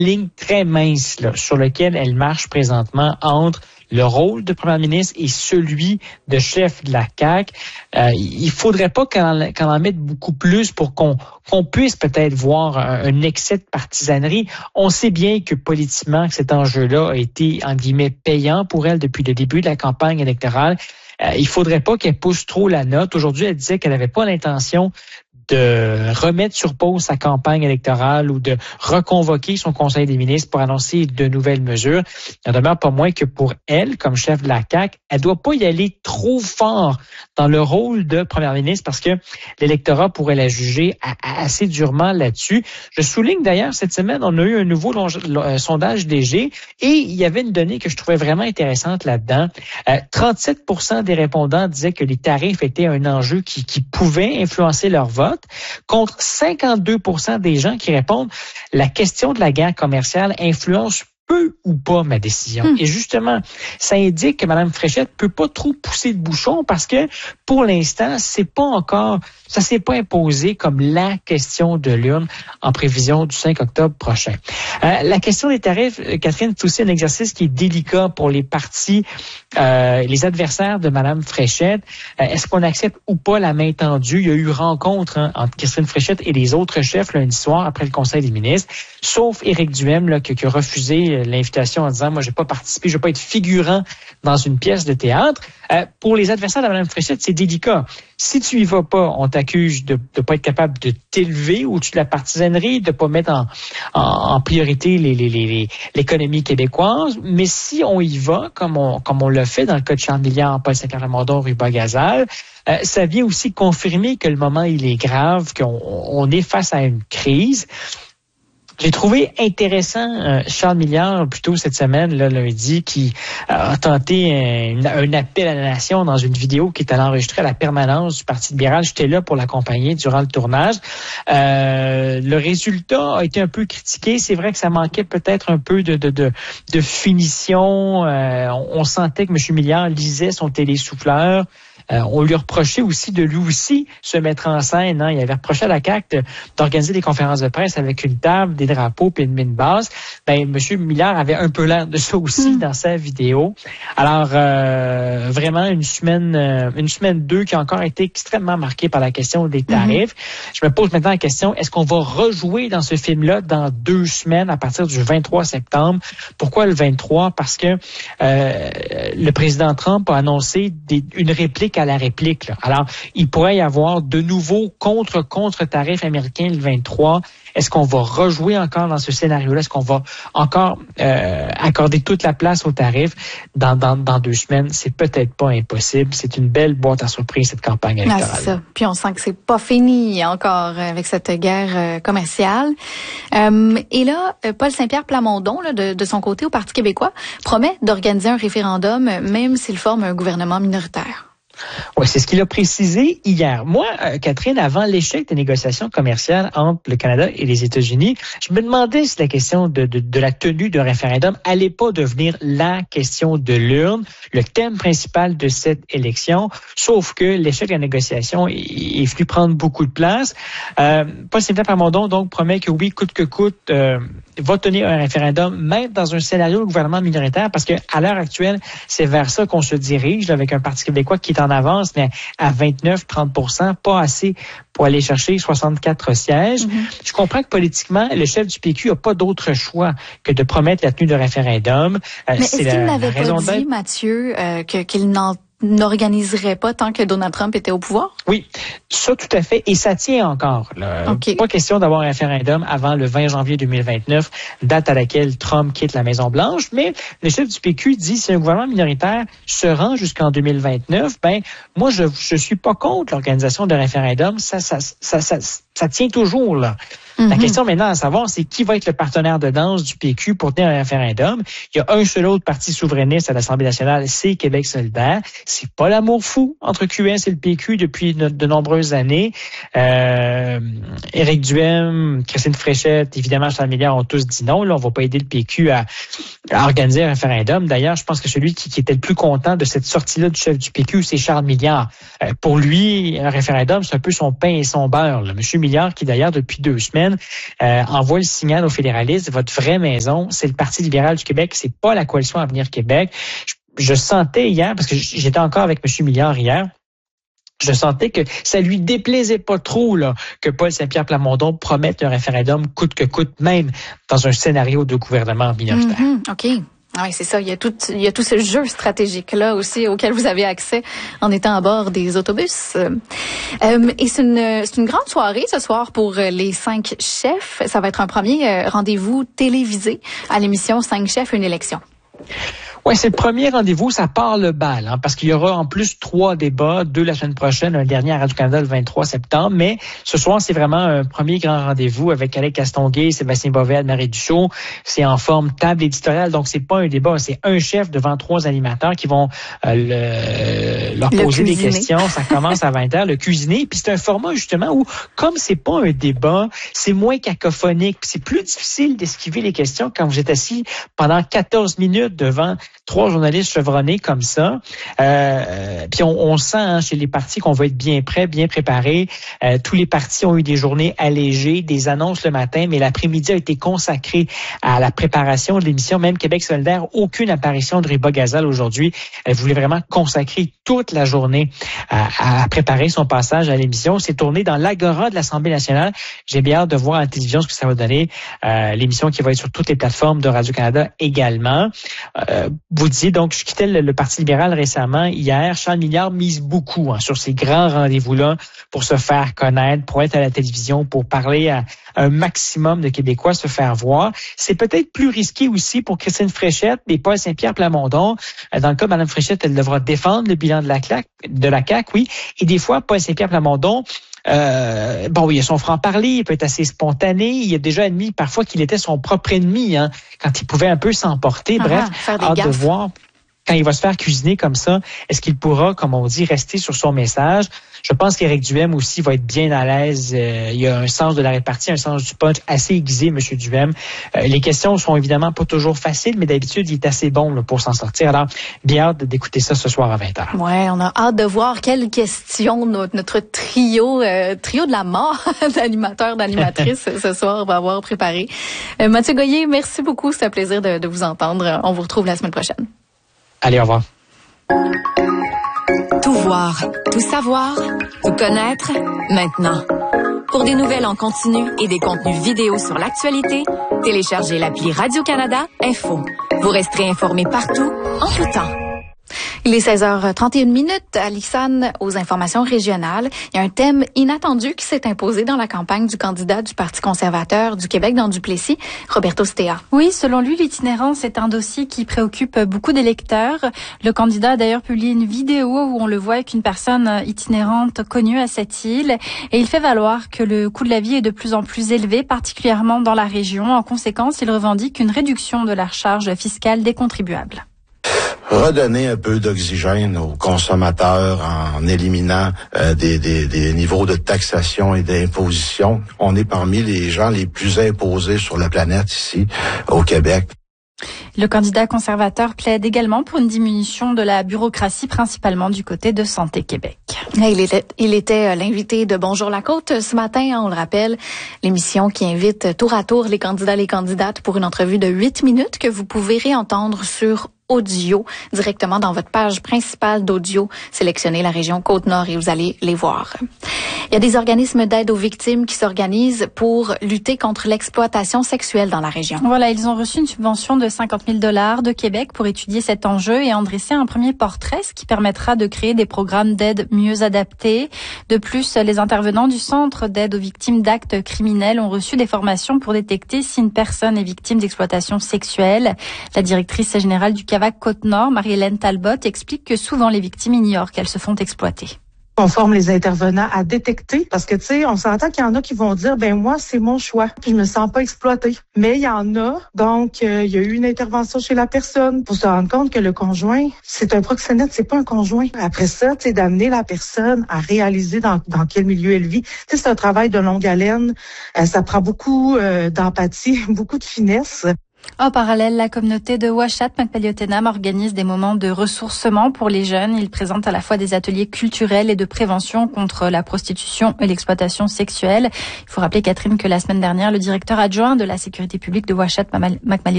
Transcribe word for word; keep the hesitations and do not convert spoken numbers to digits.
ligne très mince là, sur laquelle elle marche présentement entre le rôle de première ministre et celui de chef de la C A Q. Euh, il faudrait pas qu'on en, qu'on en mette beaucoup plus pour qu'on, qu'on puisse peut-être voir un, un excès de partisanerie. On sait bien que politiquement, que cet enjeu-là a été, en guillemets, payant pour elle depuis le début de la campagne électorale. Euh, il faudrait pas qu'elle pousse trop la note. Aujourd'hui, elle disait qu'elle n'avait pas l'intention de remettre sur pause sa campagne électorale ou de reconvoquer son conseil des ministres pour annoncer de nouvelles mesures. Il en demeure pas moins que pour elle, comme chef de la C A Q, elle doit pas y aller trop fort dans le rôle de première ministre parce que l'électorat pourrait la juger assez durement là-dessus. Je souligne d'ailleurs, cette semaine, on a eu un nouveau long, long, sondage léger et il y avait une donnée que je trouvais vraiment intéressante là-dedans. Euh, trente-sept pour cent des répondants disaient que les tarifs étaient un enjeu qui, qui pouvait influencer leur vote, contre cinquante-deux pour cent des gens qui répondent « La question de la guerre commerciale influence peu ou pas ma décision. Hum. » Et justement, ça indique que Mme Fréchette peut pas trop pousser de bouchon parce que pour l'instant, c'est pas encore, ça s'est pas imposé comme la question de l'urne en prévision du cinq octobre prochain. Euh, la question des tarifs, Catherine, c'est aussi un exercice qui est délicat pour les partis, euh, les adversaires de Mme Fréchette. Euh, est-ce qu'on accepte ou pas la main tendue? Il y a eu rencontre hein, entre Catherine Fréchette et les autres chefs lundi soir après le Conseil des ministres, sauf Éric Duhem là, qui, qui a refusé l'invitation en disant « Moi, je vais pas participer, je vais pas être figurant dans une pièce de théâtre. Euh, » Pour les adversaires de Mme Fréchette, c'est délicat. Si tu y vas pas, on t'accuse de ne pas être capable de t'élever au-dessus de la partisanerie, de pas mettre en, en, en priorité les, les, les, les, l'économie québécoise. Mais si on y va, comme on, comme on l'a fait dans le cas de Charles Milliard, Paul Saint-Pierre-Plamondon, Ruba Gazal, euh, ça vient aussi confirmer que le moment, il est grave, qu'on on est face à une crise. J'ai trouvé intéressant euh, Charles Milliard, plutôt cette semaine, là, lundi, qui a tenté un, un appel à la nation dans une vidéo qui est allée enregistrer à la permanence du Parti libéral. J'étais là pour l'accompagner durant le tournage. Euh, le résultat a été un peu critiqué. C'est vrai que ça manquait peut-être un peu de, de, de, de finition. Euh, on, on sentait que M. Milliard lisait son télésouffleur. Euh, on lui reprochait aussi de lui aussi se mettre en scène. Hein. Il avait reproché à la C A Q de, d'organiser des conférences de presse avec une table, des drapeaux et une mine basse. Ben, M. Milliard avait un peu l'air de ça aussi mmh. dans sa vidéo. Alors, euh, vraiment une semaine, euh, une semaine deux qui a encore été extrêmement marquée par la question des tarifs. Mmh. Je me pose maintenant la question, est-ce qu'on va rejouer dans ce film-là dans deux semaines à partir du vingt-trois septembre? Pourquoi le vingt-trois? Parce que euh, le président Trump a annoncé des, une réplique à la réplique. Là. Alors, il pourrait y avoir de nouveaux contre-contre-tarifs américains le vingt-trois. Est-ce qu'on va rejouer encore dans ce scénario-là? Est-ce qu'on va encore euh, accorder toute la place aux tarifs dans, dans, dans deux semaines? C'est peut-être pas impossible. C'est une belle boîte à surprise, cette campagne électorale. Ah, c'est ça. Puis on sent que c'est pas fini encore avec cette guerre euh, commerciale. Euh, et là, Paul Saint-Pierre Plamondon, là, de, de son côté, au Parti québécois, promet d'organiser un référendum, même s'il forme un gouvernement minoritaire. Oui, c'est ce qu'il a précisé hier. Moi, euh, Catherine, avant l'échec des négociations commerciales entre le Canada et les États-Unis, je me demandais si la question de, de, de la tenue d'un référendum allait pas devenir la question de l'urne, le thème principal de cette élection, sauf que l'échec de la négociation est, est venu prendre beaucoup de place. Euh, Paul Saint-Pierre Plamondon, donc, promet que oui, coûte que coûte, euh, va tenir un référendum, même dans un scénario de gouvernement minoritaire, parce que à l'heure actuelle, c'est vers ça qu'on se dirige, là, avec un Parti québécois qui est en avance, mais à vingt-neuf à trente pour cent, pas assez pour aller chercher soixante-quatre sièges. Mm-hmm. Je comprends que politiquement, le chef du P Q n'a pas d'autre choix que de promettre la tenue de référendum. Euh, mais est-ce la, qu'il n'avait pas dit, d'être... Mathieu, euh, que, qu'il n'en n'organiserait pas tant que Donald Trump était au pouvoir? Oui, ça tout à fait. Et ça tient encore. Là. Okay. Pas question d'avoir un référendum avant le vingt janvier deux mille vingt-neuf, date à laquelle Trump quitte la Maison-Blanche. Mais le chef du P Q dit, si un gouvernement minoritaire se rend jusqu'en deux mille vingt-neuf, ben moi, je je suis pas contre l'organisation de référendum. Ça, ça, ça, ça, ça, ça tient toujours, là. Mm-hmm. La question maintenant à savoir, c'est qui va être le partenaire de danse du P Q pour tenir un référendum. Il y a un seul autre parti souverainiste à l'Assemblée nationale, c'est Québec solidaire. C'est pas l'amour fou entre Q S et le P Q depuis de, de nombreuses années. Euh, Éric Duhem, Christine Fréchette, évidemment Charles Milliard ont tous dit non. Là, on va pas aider le P Q à, organiser un référendum. D'ailleurs, je pense que celui qui, qui était le plus content de cette sortie-là du chef du P Q, c'est Charles Milliard. Euh, pour lui, un référendum, c'est un peu son pain et son beurre. Là. Monsieur Milliard, qui d'ailleurs, depuis deux semaines, euh, envoie le signal aux fédéralistes, votre vraie maison, c'est le Parti libéral du Québec, c'est pas la coalition Avenir Québec. Je, je sentais hier, parce que j'étais encore avec Monsieur Milliard hier, je sentais que ça lui déplaisait pas trop là que Paul Saint-Pierre Plamondon promette un référendum coûte que coûte, même dans un scénario de gouvernement minoritaire. Mm-hmm, OK. Oui, c'est ça. Il y a tout, il y a tout ce jeu stratégique-là aussi auquel vous avez accès en étant à bord des autobus. Euh, et c'est une, c'est une grande soirée ce soir pour les cinq chefs. Ça va être un premier rendez-vous télévisé à l'émission Cinq chefs, une élection. Oui, c'est le premier rendez-vous, ça part le bal, hein, parce qu'il y aura en plus trois débats, deux la semaine prochaine, un dernier à Radio-Canada le vingt-trois septembre, mais ce soir, c'est vraiment un premier grand rendez-vous avec Alex Castonguay, Sébastien Bovet, Anne-Marie Dussault. C'est en forme table éditoriale, donc c'est pas un débat, c'est un chef devant trois animateurs qui vont euh, le, leur le poser cuisiner. des questions. Ça commence à vingt heures, le cuisiner, puis c'est un format justement où, comme c'est pas un débat, c'est moins cacophonique, puis c'est plus difficile d'esquiver les questions quand vous êtes assis pendant quatorze minutes devant trois journalistes chevronnés comme ça. Euh, puis on, on sent hein, chez les partis qu'on va être bien prêt, bien préparé. Euh, tous les partis ont eu des journées allégées, des annonces le matin, mais l'après-midi a été consacré à la préparation de l'émission. Même Québec solidaire, aucune apparition de Riba Gazal aujourd'hui. Elle voulait vraiment consacrer toute la journée à, à préparer son passage à l'émission. C'est tourné dans l'agora de l'Assemblée nationale. J'ai bien hâte de voir à la télévision ce que ça va donner. Euh, l'émission qui va être sur toutes les plateformes de Radio-Canada également. Euh, Vous disiez, donc, je quittais le, le Parti libéral récemment. Hier, Charles Milliard mise beaucoup hein, sur ces grands rendez-vous-là pour se faire connaître, pour être à la télévision, pour parler à un maximum de Québécois, se faire voir. C'est peut-être plus risqué aussi pour Christine Fréchette et Paul Saint-Pierre Plamondon. Dans le cas de Mme Fréchette, elle devra défendre le bilan de la C A Q, de la C A Q, oui. Et des fois, Paul Saint-Pierre Plamondon, Euh, bon, il a son franc-parler, il peut être assez spontané. Il a déjà admis parfois qu'il était son propre ennemi, hein, quand il pouvait un peu s'emporter. Ah, Bref, hâte gaffes. de voir quand il va se faire cuisiner comme ça. Est-ce qu'il pourra, comme on dit, rester sur son message? Je pense qu'Éric Duhem aussi va être bien à l'aise. Euh, il y a un sens de la répartie, un sens du punch assez aiguisé, M. Duhem. Euh, les questions sont évidemment pas toujours faciles, mais d'habitude, il est assez bon là, pour s'en sortir. Alors, bien hâte d'écouter ça ce soir à vingt heures. Ouais, on a hâte de voir quelles questions notre, notre trio, euh, trio de la mort d'animateurs, d'animatrices ce soir va avoir préparé. Euh, Mathieu Goyer, merci beaucoup. C'est un plaisir de, de vous entendre. On vous retrouve la semaine prochaine. Allez, au revoir. Tout voir, tout savoir, tout connaître, maintenant. Pour des nouvelles en continu et des contenus vidéo sur l'actualité, téléchargez l'appli Radio-Canada Info. Vous resterez informés partout, en tout temps. Il est seize heures trente et une minutes. Alissane, aux informations régionales. Il y a un thème inattendu qui s'est imposé dans la campagne du candidat du Parti conservateur du Québec dans Duplessis, Roberto Stea. Oui, selon lui, l'itinérance est un dossier qui préoccupe beaucoup d'électeurs. Le candidat a d'ailleurs publié une vidéo où on le voit avec une personne itinérante connue à cette île. Et il fait valoir que le coût de la vie est de plus en plus élevé, particulièrement dans la région. En conséquence, il revendique une réduction de la charge fiscale des contribuables. Redonner un peu d'oxygène aux consommateurs en éliminant euh, des, des, des niveaux de taxation et d'imposition. On est parmi les gens les plus imposés sur la planète ici, au Québec. Le candidat conservateur plaide également pour une diminution de la bureaucratie, principalement du côté de Santé Québec. Il était, il était l'invité de Bonjour la Côte ce matin, on le rappelle, l'émission qui invite tour à tour les candidats et les candidates pour une entrevue de huit minutes que vous pouvez réentendre sur audio directement dans votre page principale d'audio. Sélectionnez la région Côte-Nord et vous allez les voir. Il y a des organismes d'aide aux victimes qui s'organisent pour lutter contre l'exploitation sexuelle dans la région. Voilà, ils ont reçu une subvention de cinquante mille dollars de Québec pour étudier cet enjeu et en dresser un premier portrait, ce qui permettra de créer des programmes d'aide mieux adaptés. De plus, les intervenants du Centre d'aide aux victimes d'actes criminels ont reçu des formations pour détecter si une personne est victime d'exploitation sexuelle. La directrice générale du C A V A C Côte-Nord, Marie-Hélène Talbot, explique que souvent les victimes ignorent qu'elles se font exploiter. On forme les intervenants à détecter parce que, tu sais, on s'entend qu'il y en a qui vont dire, ben moi, c'est mon choix, puis je me sens pas exploitée. Mais il y en a, donc, euh, il y a eu une intervention chez la personne pour se rendre compte que le conjoint, c'est un proxénète, c'est pas un conjoint. Après ça, tu sais, d'amener la personne à réaliser dans, dans quel milieu elle vit. Tu sais, c'est un travail de longue haleine. Euh, ça prend beaucoup euh, d'empathie, beaucoup de finesse. En parallèle, la communauté de Ouachat Makpeliotenam organise des moments de ressourcement pour les jeunes. Ils présentent à la fois des ateliers culturels et de prévention contre la prostitution et l'exploitation sexuelle. Il faut rappeler, Catherine, que la semaine dernière, le directeur adjoint de la sécurité publique de Ouachat Makpeliotenam